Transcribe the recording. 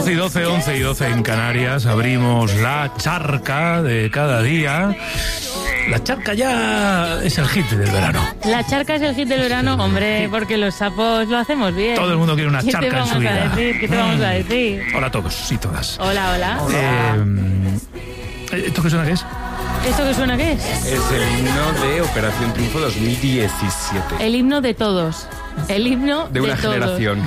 11 y 12 en Canarias, abrimos la charca de cada día. La charca ya es el hit del verano. La charca es el hit del verano, hombre, porque los sapos lo hacemos bien. Todo el mundo quiere una charca en su vida. ¿Qué te vamos a decir? Hola a todos y todas. Hola. ¿Esto qué suena qué es? ¿Esto qué suena qué es? Es el himno de Operación Triunfo 2017. El himno de todos. El himno de una todos. generación.